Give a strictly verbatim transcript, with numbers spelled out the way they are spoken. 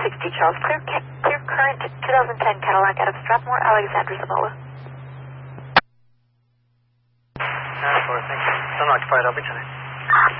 sixty, Charles. Clear, clear current twenty ten Cadillac out of Strathmore, Alexandra, Zavala. nine four, thank you. Unoccupied, I'll be tonight.